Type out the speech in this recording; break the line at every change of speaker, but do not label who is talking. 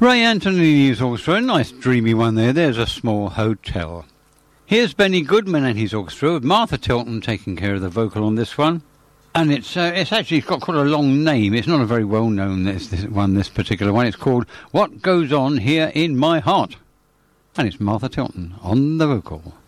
Ray Anthony Youth Orchestra, a nice dreamy one there. There's a Small Hotel. Here's Benny Goodman and his orchestra with Martha Tilton taking care of the vocal on this one. And it's actually got quite a long name. It's not a very well known this particular one. It's called What Goes On Here in My Heart. And it's Martha Tilton on the vocal.